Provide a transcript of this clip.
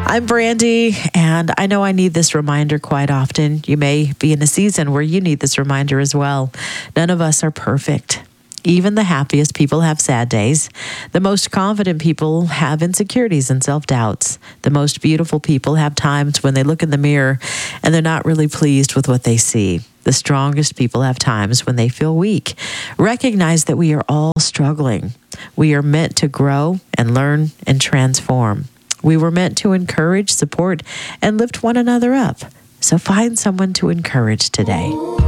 I'm Brandy, and I know I need this reminder quite often. You may be in a season where you need this reminder as well. None of us are perfect. Even the happiest people have sad days. The most confident people have insecurities and self-doubts. The most beautiful people have times when they look in the mirror and they're not really pleased with what they see. The strongest people have times when they feel weak. Recognize that we are all struggling. We are meant to grow and learn and transform. We were meant to encourage, support, and lift one another up. So find someone to encourage today.